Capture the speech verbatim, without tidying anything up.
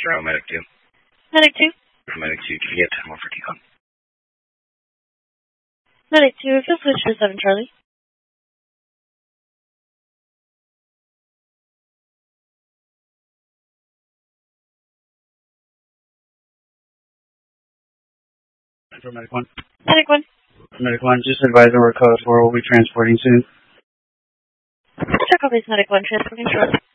zero, Medic two. Medic two. Medic two, can you get ten one for decon? Medic two, if you'll switch to seven Charlie. For Medic one. Medic one. Medic one, just advise over code four, we'll be transporting soon. Check on base Medic one, transporting short.